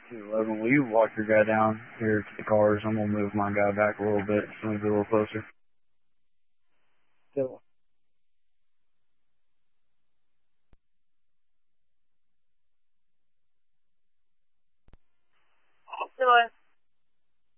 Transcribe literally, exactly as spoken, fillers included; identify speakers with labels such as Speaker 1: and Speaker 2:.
Speaker 1: two eleven, will you walk your guy down here to the cars? I'm going to move my guy back a little bit. It's going to be a little closer.
Speaker 2: So